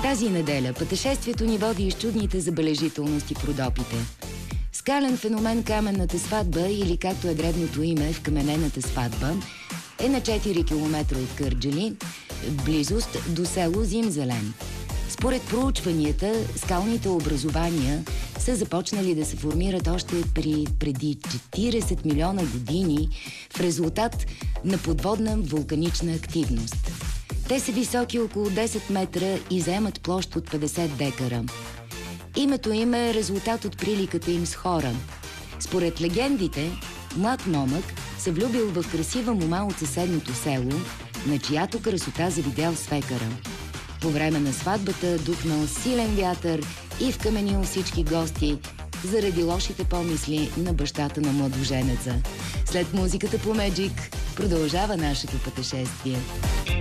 Тази неделя пътешествието ни води из чудните забележителности в Родопите. Скален феномен Каменната сватба, или както е древното име в Каменената сватба, е на 4 км от Кърджали, в близост до село Зимзелен. Според проучванията, скалните образования са започнали да се формират още преди 40 милиона години в резултат на подводна вулканична активност. Те са високи около 10 метра и заемат площ от 50 декара. Името им е резултат от приликата им с хора. Според легендите, млад момък се влюбил в красива мома от съседното село, на чиято красота завидял свекъра. По време на сватбата духнал силен вятър и вкаменил всички гости заради лошите помисли на бащата на младоженеца. След музиката по Меджик продължава нашето пътешествие.